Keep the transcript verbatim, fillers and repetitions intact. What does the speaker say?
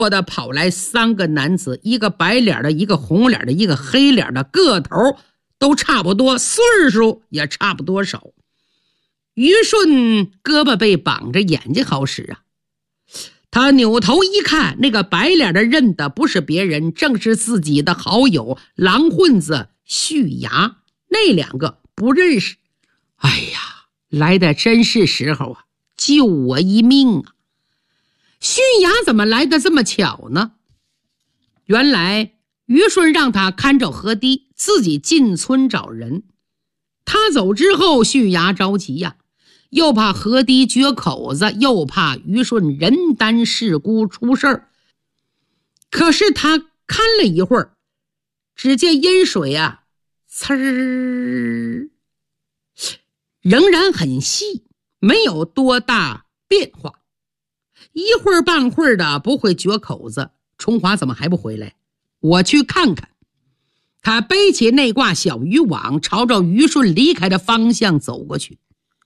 我的跑来三个男子，一个白脸的，一个红脸的，一个黑脸的，个头都差不多，岁数也差不多少。于顺胳膊被绑着，眼睛好使啊。他扭头一看，那个白脸的认的不是别人，正是自己的好友狼混子旭牙。那两个不认识。哎呀，来的真是时候啊，救我一命啊！旭牙怎么来的这么巧呢？原来于顺让他看着河堤，自己进村找人。他走之后，旭牙着急呀、啊，又怕河堤决口子，又怕于顺人单势孤出事儿。可是他看了一会儿，只见阴水啊，呲儿，仍然很细，没有多大变化。一会儿半会儿的不会决口子，崇华怎么还不回来？我去看看。他背起那挂小渔网，朝着于顺离开的方向走过去。